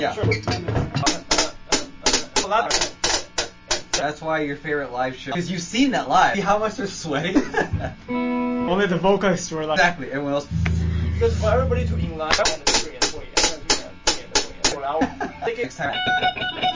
Yeah. That's why your favorite live show. Because you've seen that live. See how much they're sweating? Only the vocalists were like... Exactly. Everyone else... Because for everybody to in line, next time.